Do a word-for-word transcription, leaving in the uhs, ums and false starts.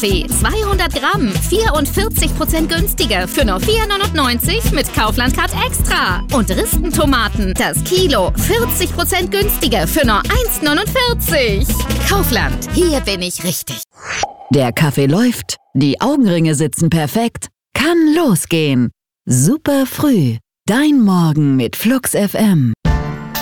Kaffee, zweihundert Gramm, vierundvierzig Prozent günstiger für nur vier neunundneunzig mit Kaufland Card Extra. Und Ristentomaten, das Kilo, vierzig Prozent günstiger für nur eins neunundvierzig. Kaufland, hier bin ich richtig. Der Kaffee läuft, die Augenringe sitzen perfekt. Kann losgehen. Super früh. Dein Morgen mit Flux F M.